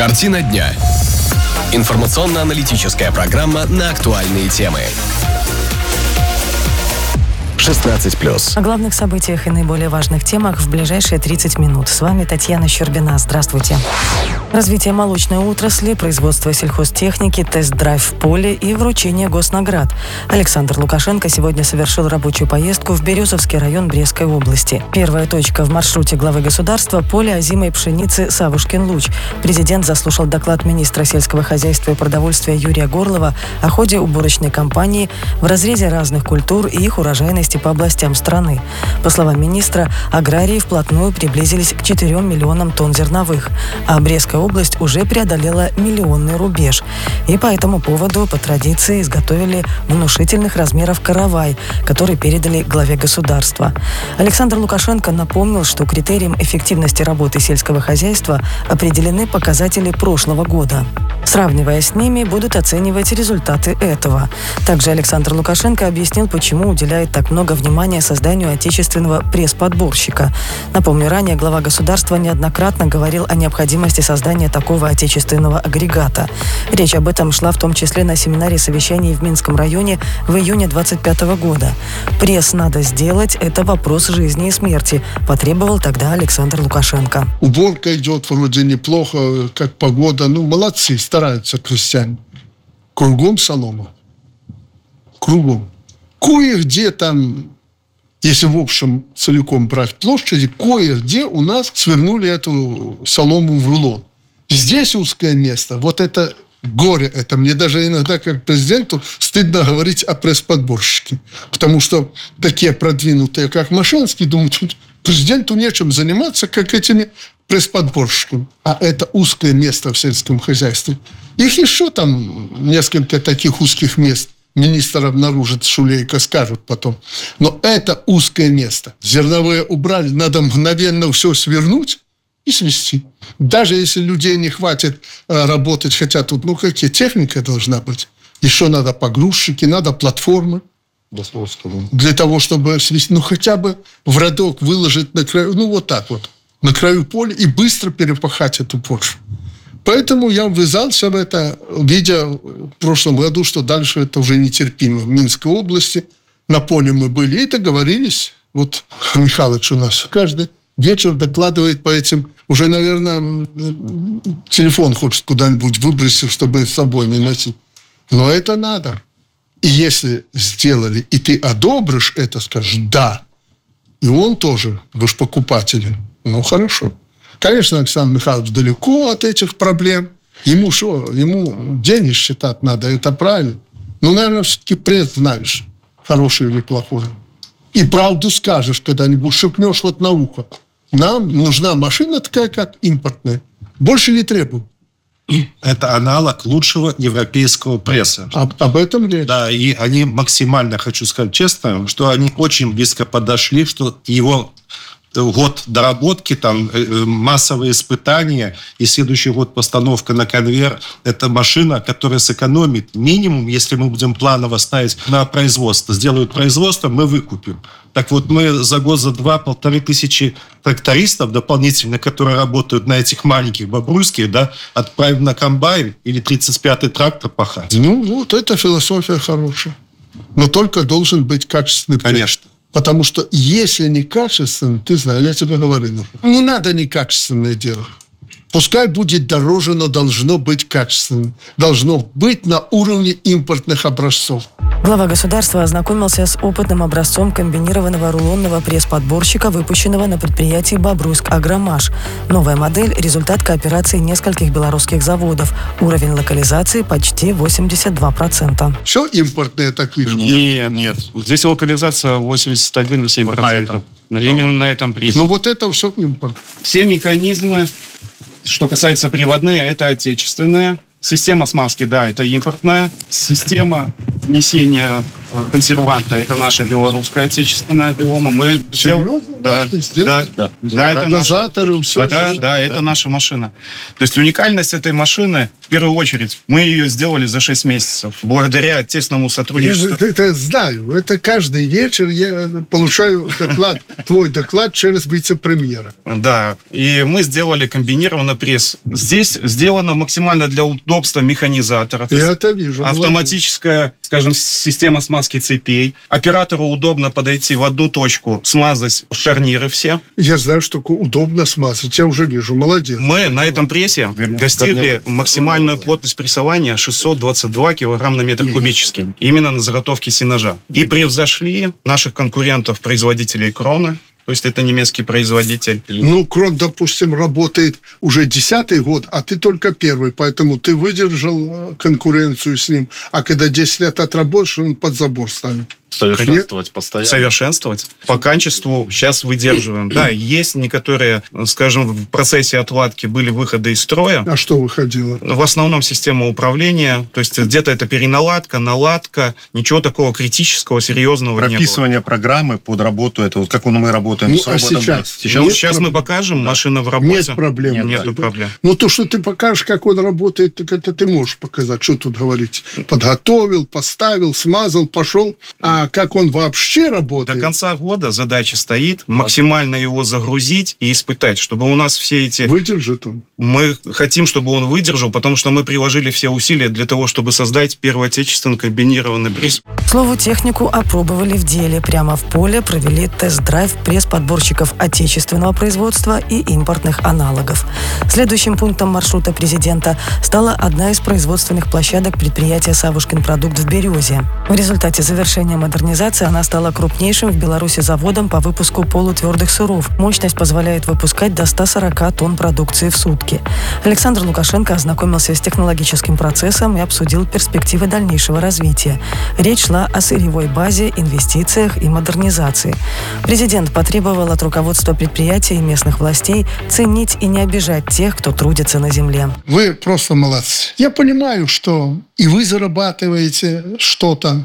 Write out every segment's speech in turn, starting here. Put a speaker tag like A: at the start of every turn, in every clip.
A: Картина дня. Информационно-аналитическая программа на актуальные темы. 16+.
B: О главных событиях и наиболее важных темах в ближайшие 30 минут. С вами Татьяна Щербина. Здравствуйте. Развитие молочной отрасли, производство сельхозтехники, тест-драйв в поле и вручение госнаград. Александр Лукашенко сегодня совершил рабочую поездку в Березовский район Брестской области. Первая точка в маршруте главы государства – поле озимой пшеницы Савушкин-Луч. Президент заслушал доклад министра сельского хозяйства и продовольствия Юрия Горлова о ходе уборочной кампании в разрезе разных культур и их урожайности по областям страны. По словам министра, аграрии вплотную приблизились к 4 миллионам тонн зерновых, а Брестская область уже преодолела миллионный рубеж. И по этому поводу, по традиции, изготовили внушительных размеров каравай, который передали главе государства. Александр Лукашенко напомнил, что критерием эффективности работы сельского хозяйства определены показатели прошлого года. Сравнивая с ними, будут оценивать результаты этого. Также Александр Лукашенко объяснил, почему уделяет так много внимания созданию отечественного пресс-подборщика. Напомню, ранее глава государства неоднократно говорил о необходимости создания такого отечественного агрегата. Речь об этом шла в том числе на семинаре совещаний в Минском районе в июне 2025 года. «Пресс надо сделать, это вопрос жизни и смерти», потребовал тогда Александр Лукашенко.
C: Уборка идет вроде неплохо, как погода. Молодцы, стараются крестьяне. Кругом солома. Кругом. Кое-где там, если в общем целиком брать площади, кое-где у нас свернули эту солому в рулон. Здесь узкое место. Вот это горе. Это мне даже иногда, как президенту, стыдно говорить о пресс-подборщике. Потому что такие продвинутые, как Машинский, думают, президенту нечем заниматься, как этими пресс-подборщиками. А это узкое место в сельском хозяйстве. Их еще там несколько таких узких мест. Министр обнаружит, Шулейко скажут потом. Но это узкое место. Зерновые убрали, надо мгновенно все свернуть и свести. Даже если людей не хватит работать, хотя тут, какие техника должна быть. Еще надо погрузчики, надо платформы. Для того, чтобы свести, хотя бы в рядок выложить на краю, вот так вот, на краю поля и быстро перепахать эту почву. Поэтому я ввязался в это, видя в прошлом году, что дальше это уже нетерпимо. В Минской области на поле мы были и договорились. Вот Михалыч у нас каждый вечер докладывает по этим. Уже, наверное, телефон хочет куда-нибудь выбросить, чтобы с собой не носить. Но это надо. И если сделали, и ты одобришь это, скажешь «да». И он тоже, вы же покупатели. Хорошо. Конечно, Александр Михайлович далеко от этих проблем. Ему денег считать надо, это правильно. Наверное, все-таки пресс знаешь, хороший или плохой. И правду скажешь когда-нибудь, шепнешь вот на ухо. Нам нужна машина такая, как импортная. Больше не требуем.
D: Это аналог лучшего европейского пресса.
C: Об этом речь.
D: Да, и они максимально, хочу сказать честно, что они очень близко подошли, что его год доработки, там массовые испытания и следующий год постановка на конвейер. Это машина, которая сэкономит минимум, если мы будем планово ставить на производство. Сделают производство, мы выкупим. Так вот, мы за год, за 1500 трактористов дополнительно, которые работают на этих маленьких бобруйских, отправим на комбайн или 35-й трактор пахать.
C: Это философия хорошая. Но только должен быть качественный пресс.
D: Конечно.
C: Потому что если некачественно, ты знаешь, я тебе говорил, не надо некачественное делать. Пускай будет дороже, но должно быть качественным. Должно быть на уровне импортных образцов.
B: Глава государства ознакомился с опытным образцом комбинированного рулонного пресс-подборщика, выпущенного на предприятии «Бобруйск Агромаш». Новая модель – результат кооперации нескольких белорусских заводов. Уровень локализации почти 82%.
C: Все импортное так вижу?
E: Нет. Здесь локализация 81,7%. Именно на этом призе.
C: Это все импорт.
E: Все механизмы, что касается приводные, это отечественные. Система смазки, это импортная. Система внесения консерванта, это наша белорусская отечественная биома. Мы Да,
C: Сделали?
E: да, это наша,
C: Дозаторы, все.
E: да, это наша машина. То есть уникальность этой машины, в первую очередь, мы ее сделали за 6 месяцев, благодаря тесному
C: Я
E: сотрудничеству.
C: это знаю. Это каждый вечер я получаю доклад, твой доклад через вице-премьера.
E: Да, и мы сделали комбинированный пресс. Здесь сделано максимально для удобства механизатора. То
C: Я
E: есть
C: это вижу.
E: автоматическая, скажем, система смазки цепей. Оператору удобно подойти в одну точку, смазать шарниры все.
C: Я знаю, что удобно смазать. Я уже вижу. Молодец.
E: Мы на этом прессе достигли максимальную плотность прессования 622 килограмм на метр кубический. Именно на заготовке сенажа. И превзошли наших конкурентов-производителей Крона. То есть это немецкий производитель.
C: Ну, Крон, допустим, работает уже 10-й год, а ты только первый, поэтому ты выдержал конкуренцию с ним. А когда 10 лет отработаешь, он под забор ставит.
F: Совершенствовать постоянно.
E: Совершенствовать. По качеству сейчас выдерживаем. Да, есть некоторые, скажем, в процессе отладки были выходы из строя.
C: А что выходило?
E: В основном система управления, то есть где-то это переналадка, наладка, ничего такого критического, серьезного не было.
F: Прописывание программы под работу, это вот как мы работаем
C: Ну,
F: с
C: а
F: роботом.
C: сейчас?
E: Сейчас мы покажем, машина в работе.
C: Нет проблем.
E: Нету проблем.
C: Ну, то, что ты покажешь, как он работает, так это ты можешь показать. Что тут говорить? Подготовил, поставил, смазал, пошел. А как он вообще
E: До
C: работает?
E: конца года задача стоит максимально его загрузить и испытать, чтобы у нас все эти...
C: Выдержит он.
E: Мы хотим, чтобы он выдержал, потому что мы приложили все усилия для того, чтобы создать первый отечественный комбинированный пресс.
B: К слову, технику опробовали в деле. Прямо в поле провели тест-драйв пресс-подборщиков отечественного производства и импортных аналогов. Следующим пунктом маршрута президента стала одна из производственных площадок предприятия «Савушкин продукт» в Березе. В результате завершения модернизации она стала крупнейшим в Беларуси заводом по выпуску полутвердых сыров. Мощность позволяет выпускать до 140 тонн продукции в сутки. Александр Лукашенко ознакомился с технологическим процессом и обсудил перспективы дальнейшего развития. Речь шла о сырьевой базе, инвестициях и модернизации. Президент потребовал от руководства предприятия и местных властей ценить и не обижать тех, кто трудится на земле.
C: Вы просто молодцы. Я понимаю, что и вы зарабатываете что-то,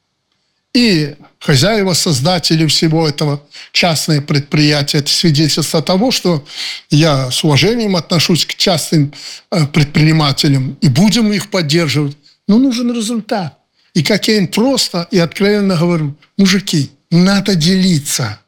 C: и хозяева, создатели всего этого, частное предприятие. Это свидетельство того, что я с уважением отношусь к частным предпринимателям и будем их поддерживать. Но нужен результат. И как я им просто и откровенно говорю: мужики, надо делиться.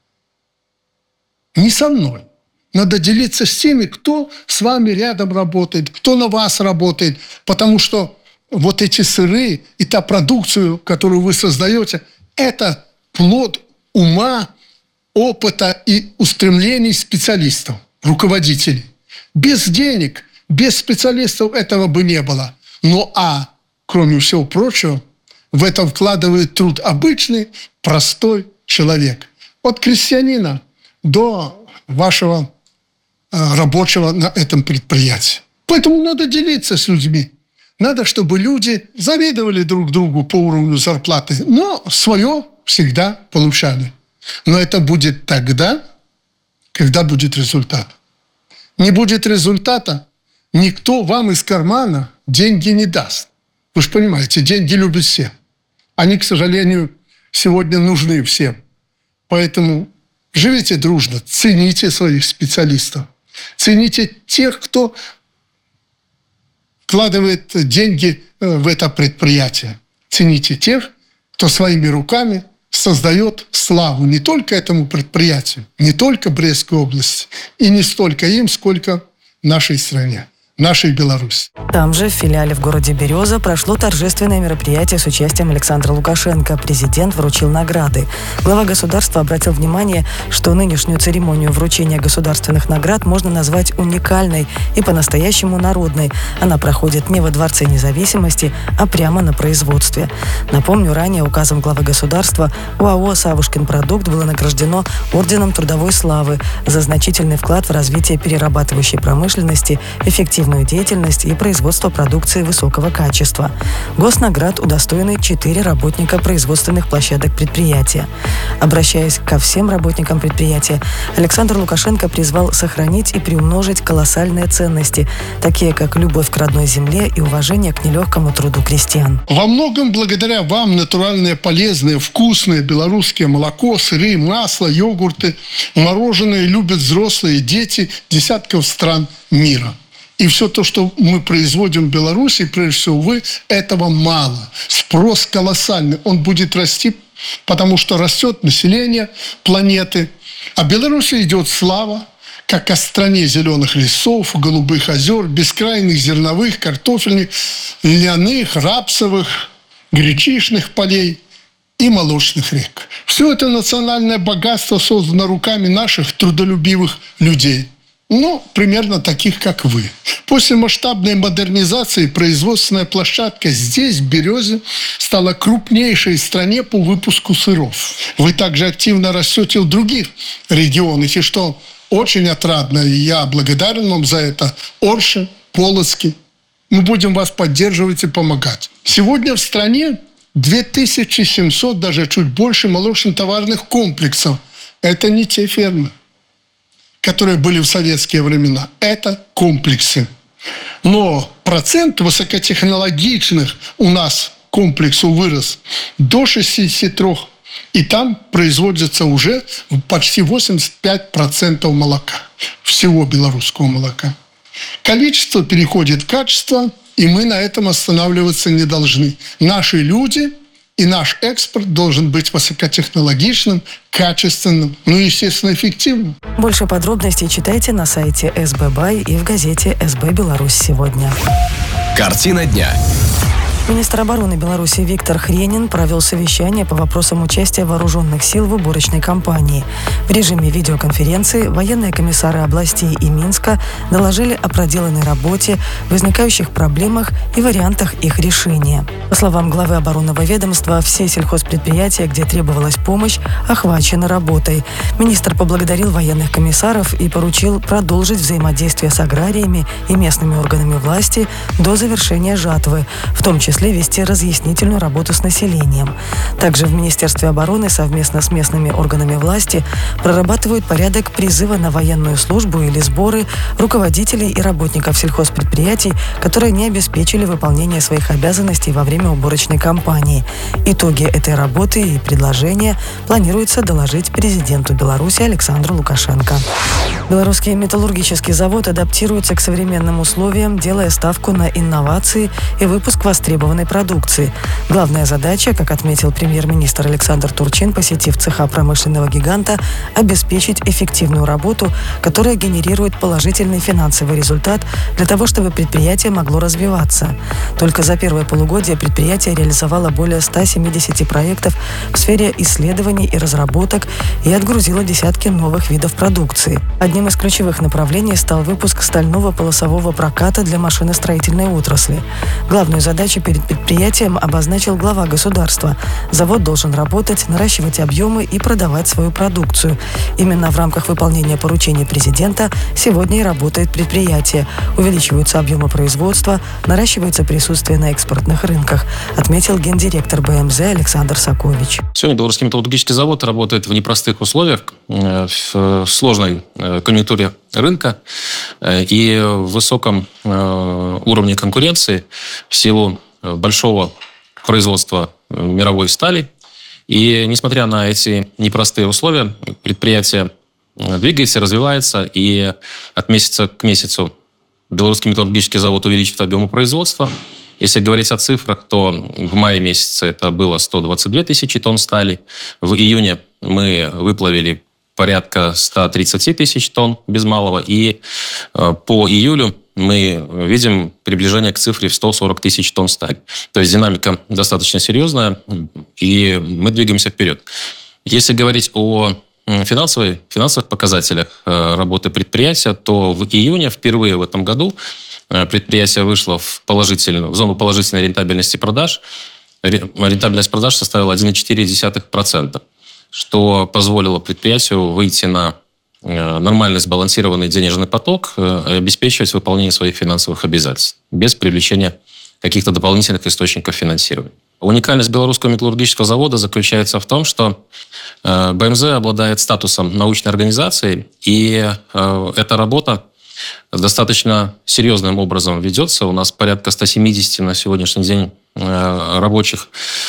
C: Не со мной. Надо делиться с теми, кто с вами рядом работает, кто на вас работает. Потому что вот эти сыры и та продукцию, которую вы создаете, это плод ума, опыта и устремлений специалистов, руководителей. Без денег, без специалистов этого бы не было. Ну а, кроме всего прочего, в это вкладывает труд обычный, простой человек. От крестьянина до вашего рабочего на этом предприятии. Поэтому надо делиться с людьми. Надо, чтобы люди завидовали друг другу по уровню зарплаты, но свое всегда получали. Но это будет тогда, когда будет результат. Не будет результата, никто вам из кармана деньги не даст. Вы же понимаете, деньги любят все. Они, к сожалению, сегодня нужны всем. Поэтому живите дружно, цените своих специалистов, цените тех, кто вкладывает деньги в это предприятие. Цените тех, кто своими руками создает славу не только этому предприятию, не только Брестской области, и не столько им, сколько нашей стране, нашей Беларуси.
B: Там же, в филиале в городе Береза, прошло торжественное мероприятие с участием Александра Лукашенко. Президент вручил награды. Глава государства обратил внимание, что нынешнюю церемонию вручения государственных наград можно назвать уникальной и по-настоящему народной. Она проходит не во Дворце независимости, а прямо на производстве. Напомню, ранее указом главы государства ОАО «Савушкин продукт» было награждено орденом Трудовой славы за значительный вклад в развитие перерабатывающей промышленности, эффективность товарную деятельность и производство продукции высокого качества. Госнаград удостоены 4 работника производственных площадок предприятия. Обращаясь ко всем работникам предприятия, Александр Лукашенко призвал сохранить и приумножить колоссальные ценности, такие как любовь к родной земле и уважение к нелегкому труду крестьян.
C: Во многом благодаря вам натуральные, полезные, вкусные белорусские молоко, сыры, масло, йогурты, мороженое любят взрослые и дети десятков стран мира. И все то, что мы производим в Беларуси, прежде всего вы, этого мало. Спрос колоссальный. Он будет расти, потому что растет население планеты. А Беларуси идет слава, как о стране зеленых лесов, голубых озер, бескрайних зерновых, картофельных, льняных, рапсовых, гречишных полей и молочных рек. Все это национальное богатство создано руками наших трудолюбивых людей. Ну, примерно таких, как вы. После масштабной модернизации производственная площадка здесь, в Березе, стала крупнейшей в стране по выпуску сыров. Вы также активно растете в других регионах, и что очень отрадно, и я благодарен вам за это, Орше, Полоцке. Мы будем вас поддерживать и помогать. Сегодня в стране 2700, даже чуть больше, молочно-товарных комплексов. Это не те фермы, которые были в советские времена. Это комплексы. Но процент высокотехнологичных у нас комплексов вырос до 63%. И там производится уже почти 85% молока. Всего белорусского молока. Количество переходит в качество, и мы на этом останавливаться не должны. Наши люди и наш экспорт должен быть высокотехнологичным, качественным, ну и, естественно, эффективным.
B: Больше подробностей читайте на сайте СБ Бай и в газете СБ Беларусь сегодня.
A: Картина дня.
B: Министр обороны Беларуси Виктор Хренин провел совещание по вопросам участия вооруженных сил в уборочной кампании. В режиме видеоконференции военные комиссары областей и Минска доложили о проделанной работе, возникающих проблемах и вариантах их решения. По словам главы оборонного ведомства, все сельхозпредприятия, где требовалась помощь, охвачены работой. Министр поблагодарил военных комиссаров и поручил продолжить взаимодействие с аграриями и местными органами власти до завершения жатвы, в том числе вести разъяснительную работу с населением. Также в Министерстве обороны совместно с местными органами власти прорабатывают порядок призыва на военную службу или сборы руководителей и работников сельхозпредприятий, которые не обеспечили выполнение своих обязанностей во время уборочной кампании. Итоги этой работы и предложения планируется доложить президенту Беларуси Александру Лукашенко. Белорусский металлургический завод адаптируется к современным условиям, делая ставку на инновации и выпуск востребованной продукции. Главная задача, как отметил премьер-министр Александр Турчин, посетив цеха промышленного гиганта, обеспечить эффективную работу, которая генерирует положительный финансовый результат для того, чтобы предприятие могло развиваться. Только за первое полугодие предприятие реализовало более 170 проектов в сфере исследований и разработок и отгрузило десятки новых видов продукции. Одним из ключевых направлений стал выпуск стального полосового проката для машиностроительной отрасли. Главную задачу перед предприятием обозначил глава государства. Завод должен работать, наращивать объемы и продавать свою продукцию. Именно в рамках выполнения поручений президента сегодня и работает предприятие. Увеличиваются объемы производства, наращивается присутствие на экспортных рынках, отметил гендиректор БМЗ Александр Сакович.
G: Сегодня Белорусский металлургический завод работает в непростых условиях, в сложной конъюнктуре рынка и в высоком уровне конкуренции в силу большого производства мировой стали. И несмотря на эти непростые условия, предприятие двигается, развивается, и от месяца к месяцу Белорусский металлургический завод увеличивает объемы производства. Если говорить о цифрах, то в мае месяце это было 122 тысячи тонн стали. В июне мы выплавили порядка 130 тысяч тонн без малого. И по июлю мы видим приближение к цифре в 140 тысяч тонн стали. То есть динамика достаточно серьезная, и мы двигаемся вперед. Если говорить о финансовых показателях работы предприятия, то в июне впервые в этом году предприятие вышло в зону положительной рентабельности продаж. Рентабельность продаж составила 1,4%, что позволило предприятию выйти на нормальный сбалансированный денежный поток и обеспечивать выполнение своих финансовых обязательств без привлечения каких-то дополнительных источников финансирования. Уникальность Белорусского металлургического завода заключается в том, что БМЗ обладает статусом научной организации, и эта работа достаточно серьезным образом ведется. У нас порядка 170 на сегодняшний день рабочих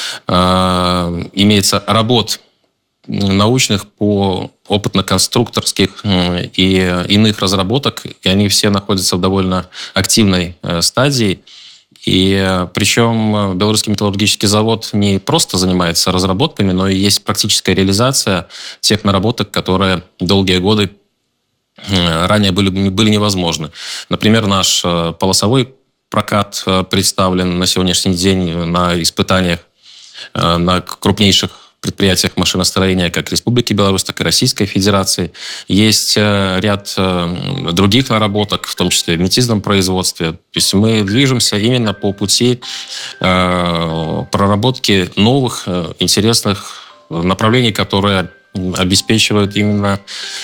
G: имеется работ научных по опытно-конструкторских и иных разработок, и они все находятся в довольно активной стадии. И причем Белорусский металлургический завод не просто занимается разработками, но и есть практическая реализация тех наработок, которые долгие годы ранее были невозможны. Например, наш полосовой прокат представлен на сегодняшний день на испытаниях на крупнейших предприятиях машиностроения как Республики Беларусь, так и Российской Федерации. Есть ряд других наработок, в том числе в метизном производстве. То есть мы движемся именно по пути проработки новых, интересных направлений, которые обеспечивают именно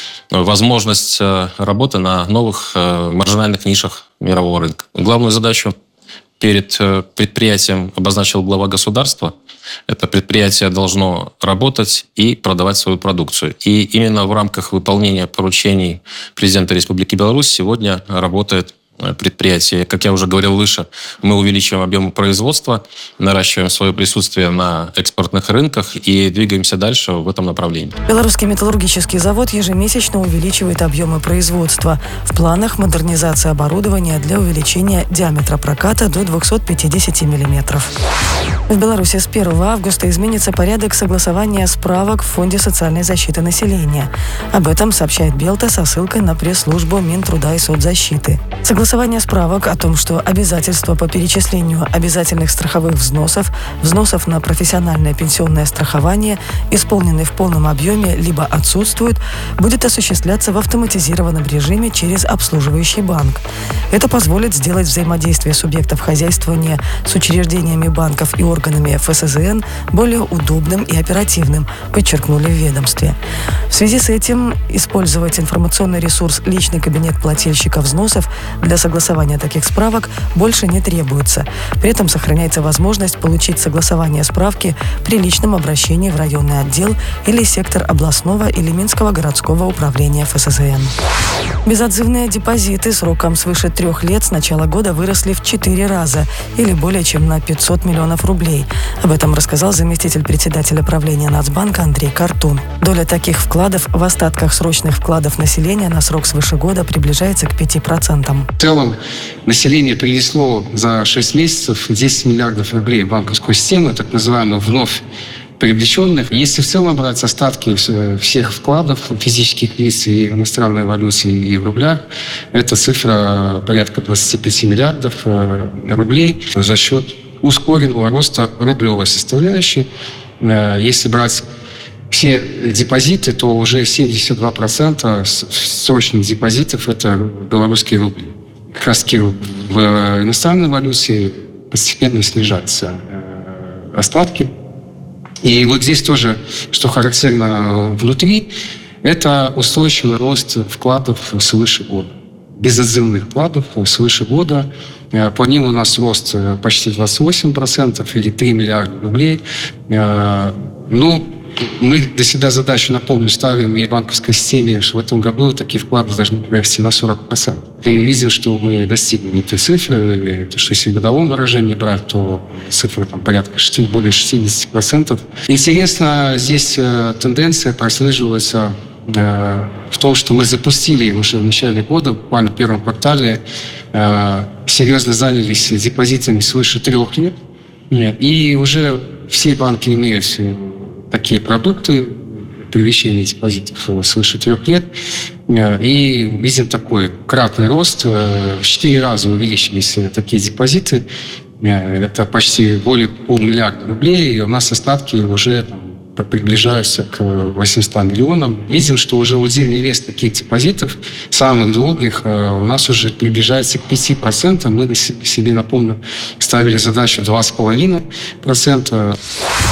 G: возможность работы на новых маржинальных нишах мирового рынка. Главную задачу перед предприятием обозначил глава государства. Это предприятие должно работать и продавать свою продукцию. И именно в рамках выполнения поручений президента Республики Беларусь сегодня работает предприятие. Как я уже говорил выше, мы увеличиваем объемы производства, наращиваем свое присутствие на экспортных рынках и двигаемся дальше в этом направлении.
B: Белорусский металлургический завод ежемесячно увеличивает объемы производства. В планах модернизация оборудования для увеличения диаметра проката до 250 мм. В Беларуси с 1 августа изменится порядок согласования справок в Фонде социальной защиты населения. Об этом сообщает Белта со ссылкой на пресс-службу Минтруда и соцзащиты. Согласование справок о том, что обязательства по перечислению обязательных страховых взносов, взносов на профессиональное пенсионное страхование исполнены в полном объеме либо отсутствуют, будет осуществляться в автоматизированном режиме через обслуживающий банк. Это позволит сделать взаимодействие субъектов хозяйствования с учреждениями банков и органами ФСЗН более удобным и оперативным, подчеркнули в ведомстве. В связи с этим использовать информационный ресурс «Личный кабинет плательщика взносов» для согласования таких справок больше не требуется. При этом сохраняется возможность получить согласование справки при личном обращении в районный отдел или сектор областного или Минского городского управления ФСЗН. Безотзывные депозиты сроком свыше 3 лет с начала года выросли в 4 раза или более чем на 500 миллионов рублей. Об этом рассказал заместитель председателя правления Нацбанка Андрей Картун. Доля таких вкладов в остатках срочных вкладов населения на срок свыше года приближается к 5%.
H: В целом население принесло за 6 месяцев 10 миллиардов рублей в банковскую систему, так называемых вновь привлеченных. Если в целом брать остатки всех вкладов физических лиц и в иностранной валюте, и в рублях, это цифра порядка 25 миллиардов рублей за счет ускоренного роста рублевой составляющей. Если брать все депозиты, то уже 72% срочных депозитов – это белорусские рубли. Как раз в иностранной валюте постепенно снижаются остатки. И вот здесь тоже, что характерно внутри, это устойчивый рост вкладов свыше года. Безотзывных вкладов свыше года. По ним у нас рост почти 28% или 3 миллиарда рублей. Мы для себя задачу, напомню, ставим и в банковской системе, что в этом году такие вклады должны вырасти на 40%. И видим, что мы достигнем этой цифры, что если в годовом выражении брать, то цифра там порядка более 60%. Интересно, здесь тенденция прослеживается в том, что мы запустили уже в начале года, буквально в первом квартале, серьезно занялись депозитами свыше 3 лет. И уже все банки имеют такие продукты, привлечение депозитов свыше 3 лет. И видим такой кратный рост. В 4 раза увеличились такие депозиты. Это почти более полмиллиарда рублей. И у нас остатки уже приближаются к 800 миллионам. Видим, что уже удельный вес таких депозитов, самых долгих, у нас уже приближается к 5%. Мы себе, напомню, ставили задачу 2,5%.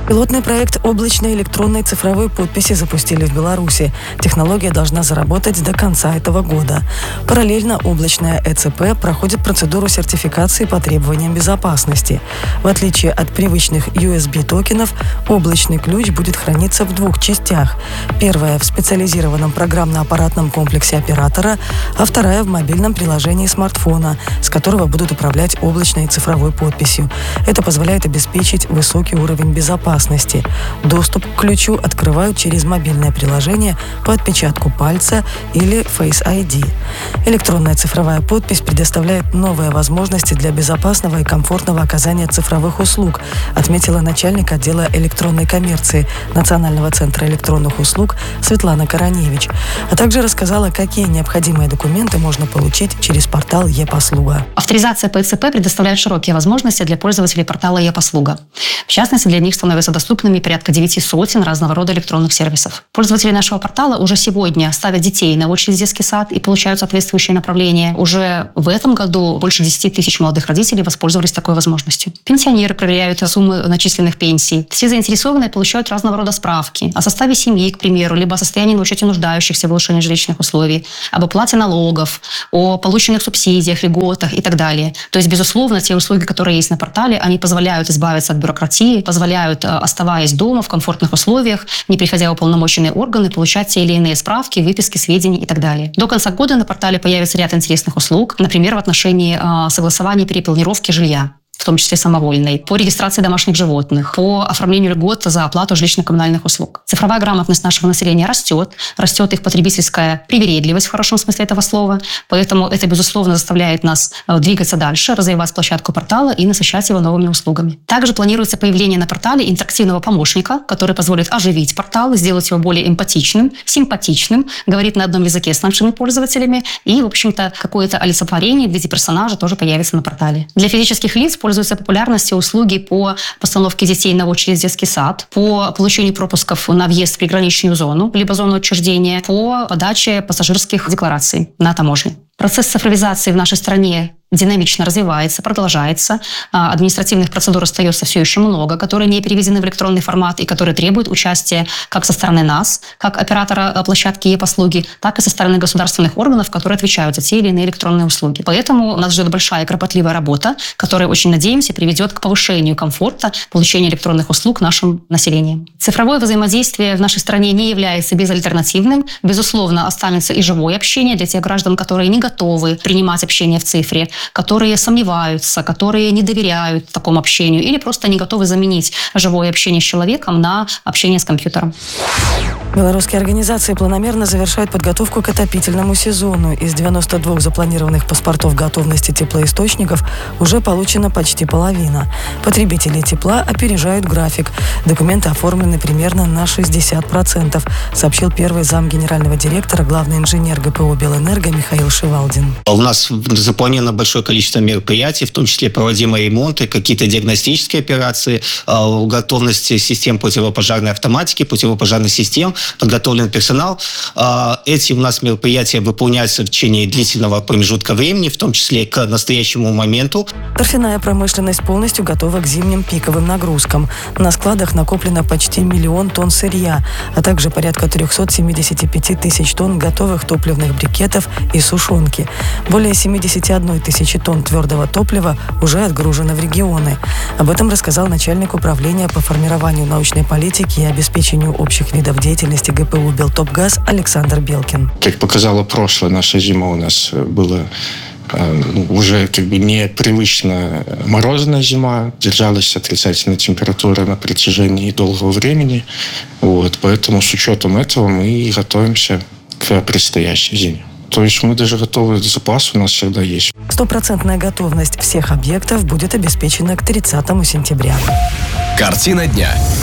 B: Пилотный проект облачной электронной цифровой подписи запустили в Беларуси. Технология должна заработать до конца этого года. Параллельно облачная ЭЦП проходит процедуру сертификации по требованиям безопасности. В отличие от привычных USB-токенов, облачный ключ будет храниться в двух частях. Первая в специализированном программно-аппаратном комплексе оператора, а вторая в мобильном приложении смартфона, с которого будут управлять облачной цифровой подписью. Это позволяет обеспечить высокий уровень безопасности. Доступ к ключу открывают через мобильное приложение по отпечатку пальца или Face ID. Электронная цифровая подпись предоставляет новые возможности для безопасного и комфортного оказания цифровых услуг, отметила начальник отдела электронной коммерции Национального центра электронных услуг Светлана Короневич, а также рассказала, какие необходимые документы можно получить через портал e-послуга.
I: Авторизация по ЭЦП предоставляет широкие возможности для пользователей портала e-послуга. В частности, для них становятся доступными порядка 9 сотен разного рода электронных сервисов. Пользователи нашего портала уже сегодня ставят детей на очередь в детский сад и получают соответствующее направление. Уже в этом году больше 10 тысяч молодых родителей воспользовались такой возможностью. Пенсионеры проверяют суммы начисленных пенсий. Все заинтересованные получают разного рода справки о составе семьи, к примеру, либо о состоянии на учете нуждающихся в улучшении жилищных условий, об оплате налогов, о полученных субсидиях, льготах и так далее. То есть, безусловно, те услуги, которые есть на портале, они позволяют избавиться от бюрократии, позволяют, оставаясь дома в комфортных условиях, не приходя в уполномоченные органы, получать те или иные справки, выписки, сведения и так далее. До конца года на портале появится ряд интересных услуг, например, в отношении согласования перепланировки жилья, в том числе самовольной, по регистрации домашних животных, по оформлению льгот за оплату жилищно-коммунальных услуг. Цифровая грамотность нашего населения растет их потребительская привередливость в хорошем смысле этого слова, поэтому это, безусловно, заставляет нас двигаться дальше, развивать площадку портала и насыщать его новыми услугами. Также планируется появление на портале интерактивного помощника, который позволит оживить портал, сделать его более эмпатичным, симпатичным, говорит на одном языке с нашими пользователями, и, в общем-то, какое-то олицетворение в виде персонажа тоже появится на портале. Для физических лиц пользуются популярностью услуги по постановке детей на очередь в детский сад, по получению пропусков на въезд в приграничную зону, либо зону отчуждения, по подаче пассажирских деклараций на таможне. Процесс цифровизации в нашей стране динамично развивается, продолжается. Административных процедур остается все еще много, которые не переведены в электронный формат и которые требуют участия как со стороны нас, как оператора площадки e-послуги, так и со стороны государственных органов, которые отвечают за те или иные электронные услуги. Поэтому нас ждет большая и кропотливая работа, которая, очень надеемся, приведет к повышению комфорта получения электронных услуг нашим населением. Цифровое взаимодействие в нашей стране не является безальтернативным. Безусловно, останется и живое общение для тех граждан, которые не готовы принимать общение в цифре, которые сомневаются, которые не доверяют такому общению или просто не готовы заменить живое общение с человеком на общение с компьютером.
B: Белорусские организации планомерно завершают подготовку к отопительному сезону. Из 92 запланированных паспортов готовности теплоисточников уже получена почти половина. Потребители тепла опережают график. Документы оформлены примерно на 60%, сообщил первый зам генерального директора, главный инженер ГПО «Белэнерго» Михаил Шивалдин.
J: У нас запланировано большое количество мероприятий, в том числе проводимые ремонты, какие-то диагностические операции, готовность систем противопожарной автоматики, противопожарных систем, подготовлен персонал. Эти у нас мероприятия выполняются в течение длительного промежутка времени, в том числе к настоящему моменту.
B: Торфяная промышленность полностью готова к зимним пиковым нагрузкам. На складах накоплено почти 1 миллион тонн сырья, а также порядка 375 тысяч тонн готовых топливных брикетов и сушонки. Более 71 тысячи тонн твердого топлива уже отгружено в регионы. Об этом рассказал начальник управления по формированию научной политики и обеспечению общих видов деятельности ГПУ «Белтопгаз» Александр Белкин.
K: Как показала прошлая наша зима, у нас была уже непривычно морозная зима, держалась отрицательная температура на протяжении долгого времени. Поэтому с учетом этого мы готовимся к предстоящей зиме. То есть мы даже готовы, запас у нас всегда есть.
B: 100% готовность всех объектов будет обеспечена к 30 сентября.
A: Картина дня.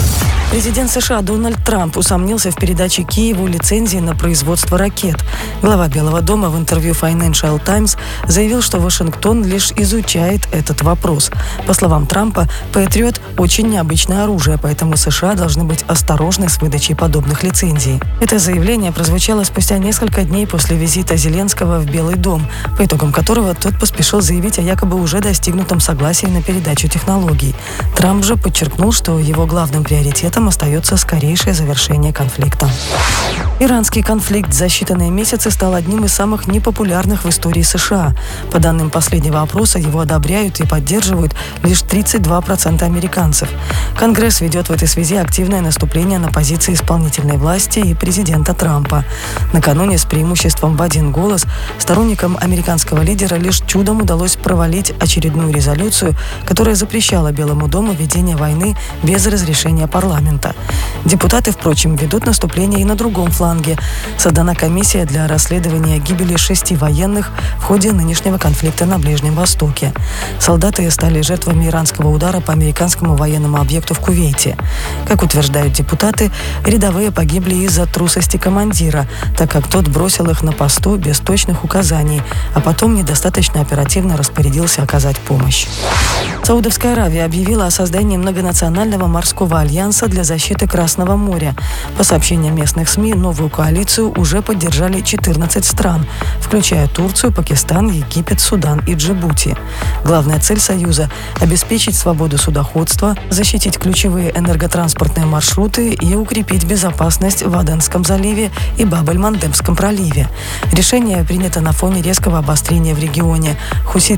B: Президент США Дональд Трамп усомнился в передаче Киеву лицензии на производство ракет. Глава Белого дома в интервью Financial Times заявил, что Вашингтон лишь изучает этот вопрос. По словам Трампа, Патриот – очень необычное оружие, поэтому США должны быть осторожны с выдачей подобных лицензий. Это заявление прозвучало спустя несколько дней после визита Зеленского в Белый дом, по итогам которого тот поспешил заявить о якобы уже достигнутом согласии на передачу технологий. Трамп же подчеркнул, что его главным приоритетом остается скорейшее завершение конфликта. Иранский конфликт за считанные месяцы стал одним из самых непопулярных в истории США. По данным последнего опроса, его одобряют и поддерживают лишь 32% американцев. Конгресс ведет в этой связи активное наступление на позиции исполнительной власти и президента Трампа. Накануне с преимуществом в 1 голос сторонникам американского лидера лишь чудом удалось провалить очередную резолюцию, которая запрещала Белому дому ведение войны без разрешения парламента. Депутаты, впрочем, ведут наступление и на другом фланге. Создана комиссия для расследования гибели 6 военных в ходе нынешнего конфликта на Ближнем Востоке. Солдаты стали жертвами иранского удара по американскому военному объекту в Кувейте. Как утверждают депутаты, рядовые погибли из-за трусости командира, так как тот бросил их на посту без точных указаний, а потом недостаточно оперативно распорядился оказать помощь. Саудовская Аравия объявила о создании многонационального морского альянса для защиты Красного моря. По сообщениям местных СМИ, новую коалицию уже поддержали 14 стран, включая Турцию, Пакистан, Египет, Судан и Джибути. Главная цель Союза – обеспечить свободу судоходства, защитить ключевые энерготранспортные маршруты и укрепить безопасность в Аденском заливе и Баб-эль-Мандебском проливе. Решение принято на фоне резкого обострения в регионе.